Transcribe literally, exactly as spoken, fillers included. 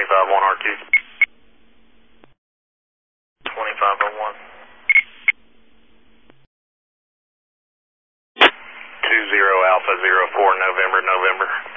twenty-five one R Q. twenty-five oh one. two zero Alpha zero four November, November.